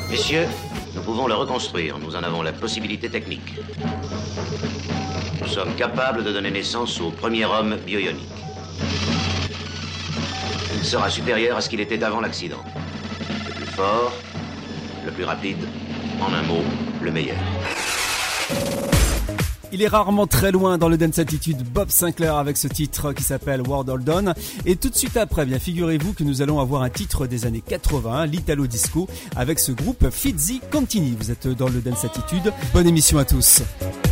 Messieurs, nous pouvons le reconstruire. Nous en avons la possibilité technique. Nous sommes capables de donner naissance au premier homme bio-ionique. Il sera supérieur à ce qu'il était avant l'accident. Le plus fort, le plus rapide, en un mot, le meilleur. Il est rarement très loin dans le Dance Attitude, Bob Sinclair avec ce titre qui s'appelle World Hold On. Et tout de suite après, bien figurez-vous que nous allons avoir un titre des années 80, l'Italo Disco, avec ce groupe Fizzy Contini. Vous êtes dans le Dance Attitude. Bonne émission à tous.